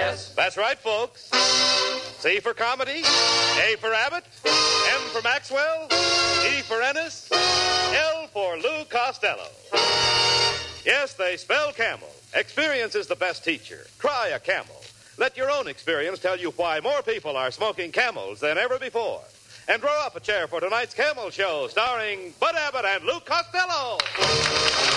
C-A-M-E-L-S. That's right, folks. C for comedy, A for Abbott, M for Maxwell, E for Ennis, L for Lou Costello. Yes, they spell Camel. Experience is the best teacher. Try a Camel. Let your own experience tell you why more people are smoking Camels than ever before. And draw up a chair for tonight's Camel Show, starring Bud Abbott and Lou Costello.